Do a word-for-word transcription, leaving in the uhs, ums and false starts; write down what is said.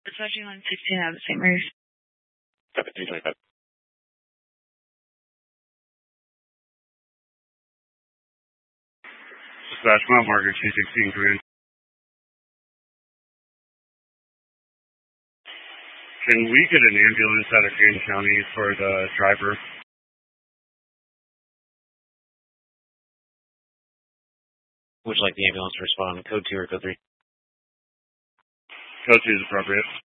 Dispatching on sixteen out of Saint Mary's. Copy, three twenty-five. Dispatch Mount Margaret, two sixteen, command. Can we get an ambulance out of Green County for the driver? Would you like the ambulance to respond? Code two or code three? Code two is appropriate.